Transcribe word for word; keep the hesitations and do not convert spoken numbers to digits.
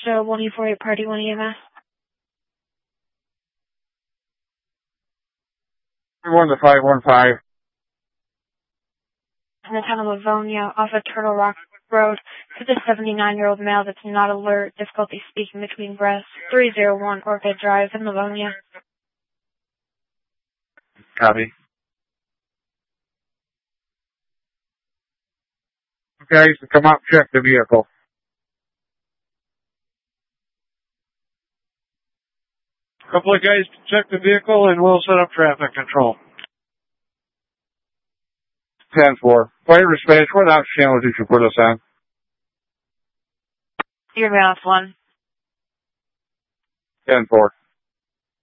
uh, one E four eight Party one E M S. one to five one five. In the town of Livonia, off of Turtle Rock Road, for the seventy-nine-year-old male that's not alert, difficulty speaking between breaths, three oh one Orchid Drive in Livonia. Copy. Guys to come up, check the vehicle. Couple of guys to check the vehicle, and we'll set up traffic control. ten four. Fire dispatch, what out channel did you put us on? You're going off one. ten four.